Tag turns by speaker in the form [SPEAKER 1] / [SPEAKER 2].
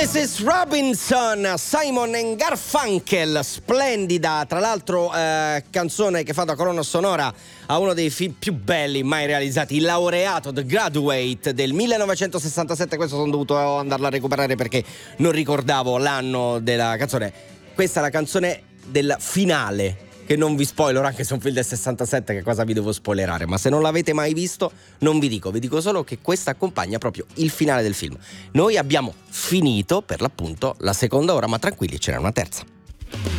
[SPEAKER 1] Mrs. Robinson, Simon and Garfunkel, splendida, tra l'altro canzone che fa da colonna sonora a uno dei film più belli mai realizzati, Il laureato, The Graduate del 1967. Questo sono dovuto andarla a recuperare perché non ricordavo l'anno della canzone. Questa è la canzone del finale, che non vi spoilerò, anche se è un film del 67, che cosa vi devo spoilerare, ma se non l'avete mai visto non vi dico solo che questa accompagna proprio il finale del film. Noi abbiamo finito per l'appunto la seconda ora, ma tranquilli, c'era una terza.